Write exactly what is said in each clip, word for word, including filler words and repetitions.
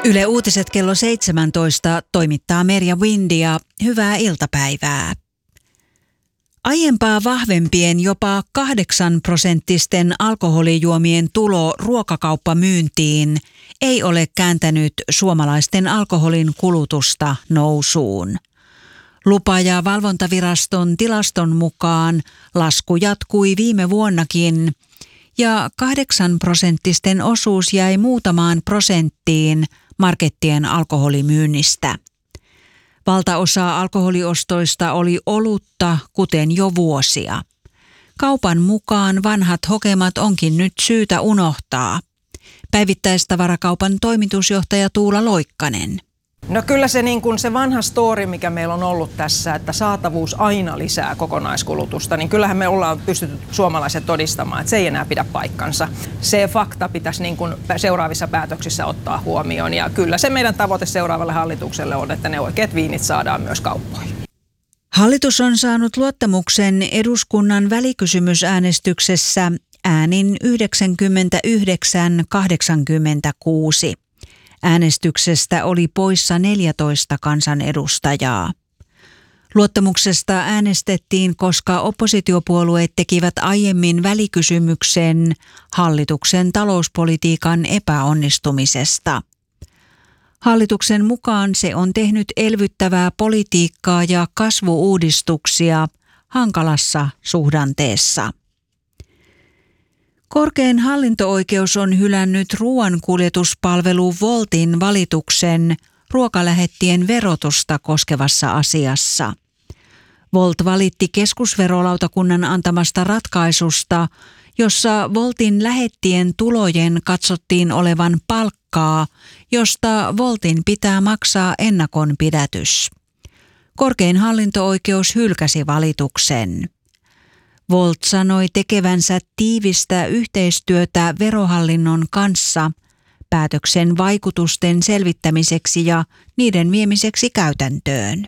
Yle Uutiset kello seitsemäntoista toimittaa Merja Windia. Hyvää iltapäivää. Aiempaa vahvempien jopa kahdeksan prosenttisten alkoholijuomien tulo ruokakauppamyyntiin ei ole kääntänyt suomalaisten alkoholin kulutusta nousuun. Lupa- ja valvontaviraston tilaston mukaan lasku jatkui viime vuonnakin ja kahdeksan prosenttisten osuus jäi muutamaan prosenttiin markettien alkoholimyynnistä. Valtaosa alkoholiostoista oli olutta, kuten jo vuosia. Kaupan mukaan vanhat hokemat onkin nyt syytä unohtaa. Päivittäistavarakaupan toimitusjohtaja Tuula Loikkanen. No kyllä se, niin kuin se vanha story, mikä meillä on ollut tässä, että saatavuus aina lisää kokonaiskulutusta, niin kyllähän me ollaan pystytty suomalaiset todistamaan, että se ei enää pidä paikkansa. Se fakta pitäisi niin kuin seuraavissa päätöksissä ottaa huomioon ja kyllä se meidän tavoite seuraavalle hallitukselle on, että ne oikeat viinit saadaan myös kauppoihin. Hallitus on saanut luottamuksen eduskunnan välikysymysäänestyksessä äänin yhdeksänkymmentäyhdeksän kahdeksankymmentäkuusi. Äänestyksestä oli poissa neljätoista kansanedustajaa. Luottamuksesta äänestettiin, koska oppositiopuolueet tekivät aiemmin välikysymyksen hallituksen talouspolitiikan epäonnistumisesta. Hallituksen mukaan se on tehnyt elvyttävää politiikkaa ja kasvu-uudistuksia hankalassa suhdanteessa. Korkein hallinto-oikeus on hylännyt ruoankuljetuspalvelu Woltin valituksen ruokalähettien verotusta koskevassa asiassa. Wolt valitti keskusverolautakunnan antamasta ratkaisusta, jossa Woltin lähettien tulojen katsottiin olevan palkkaa, josta Woltin pitää maksaa ennakonpidätys. Korkein hallinto-oikeus hylkäsi valituksen. Wolt sanoi tekevänsä tiivistä yhteistyötä verohallinnon kanssa päätöksen vaikutusten selvittämiseksi ja niiden viemiseksi käytäntöön.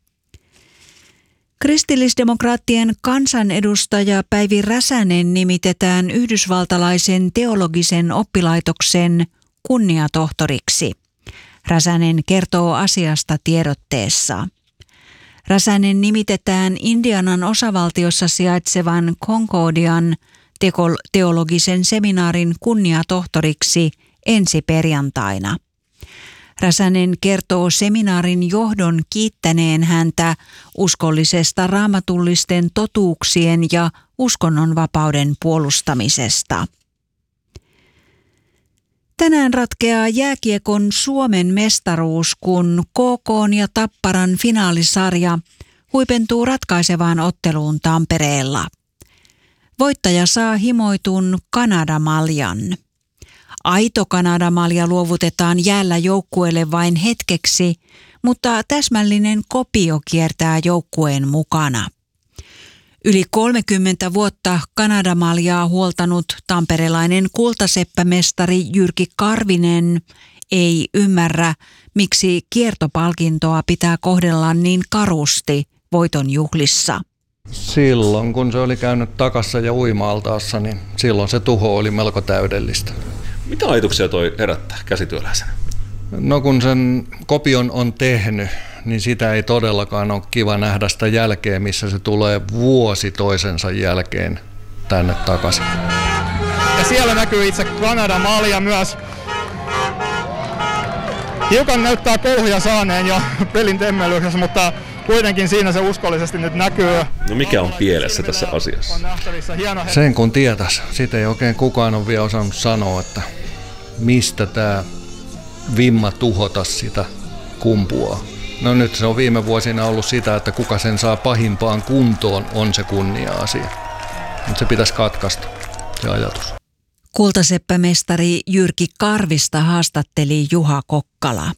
Kristillisdemokraattien kansanedustaja Päivi Räsänen nimitetään yhdysvaltalaisen teologisen oppilaitoksen kunniatohtoriksi. Räsänen kertoo asiasta tiedotteessa. Räsänen nimitetään Indianan osavaltiossa sijaitsevan Concordian teologisen seminaarin kunniatohtoriksi ensi perjantaina. Räsänen kertoo seminaarin johdon kiittäneen häntä uskollisesta raamatullisten totuuksien ja uskonnonvapauden puolustamisesta. Tänään ratkeaa jääkiekon Suomen mestaruus, kun K K:n ja Tapparan finaalisarja huipentuu ratkaisevaan otteluun Tampereella. Voittaja saa himoitun Kanadamaljan. Aito Kanadamalja luovutetaan jäällä joukkueelle vain hetkeksi, mutta täsmällinen kopio kiertää joukkueen mukana. Yli kolmekymmentä vuotta Kanadamaljaa huoltanut tamperelainen kultaseppämestari Jyrki Karvinen ei ymmärrä, miksi kiertopalkintoa pitää kohdella niin karusti voiton juhlissa. Silloin kun se oli käynyt takassa ja uima-altaassa, niin silloin se tuho oli melko täydellistä. Mitä ajatuksia toi herättää käsityöläisenä? No kun sen kopion on tehnyt, niin sitä ei todellakaan ole kiva nähdä sitä jälkeen, missä se tulee vuosi toisensa jälkeen tänne takaisin. Ja siellä näkyy itse Kanadamalja myös. Hiukan näyttää kouhuja saaneen jo pelin temmelyksessä, mutta kuitenkin siinä se uskollisesti nyt näkyy. No mikä on pielessä tässä asiassa? Sen kun tietäisi. Siitä ei oikein kukaan ole vielä osannut sanoa, että mistä tämä vimma tuhota sitä kumpuaa. No nyt se on viime vuosina ollut sitä, että kuka sen saa pahimpaan kuntoon, on se kunnia-asia. Mutta se pitäisi katkaista, se ajatus. Kultaseppämestari Jyrki Karvista haastatteli Juha Kokkala.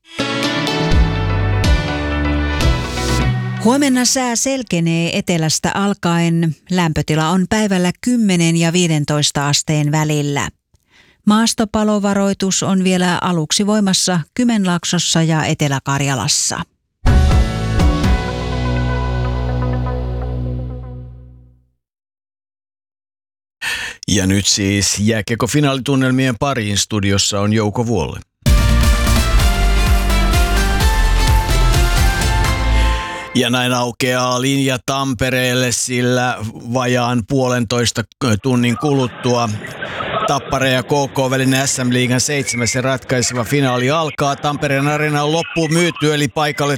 Huomenna sää selkenee etelästä alkaen. Lämpötila on päivällä kymmenen ja viisitoista asteen välillä. Maastopalovaroitus on vielä aluksi voimassa Kymenlaaksossa ja Etelä-Karjalassa. Ja nyt siis jääkiekko-finaalitunnelmien pariin. Studiossa on Jouko Vuolle. Ja näin aukeaa linja Tampereelle, sillä vajaan puolentoista tunnin kuluttua Tappara ja K K välinen S M-liigan seitsemäs ja ratkaiseva finaali alkaa. Tampereen areena on loppuun myyty, eli paikalle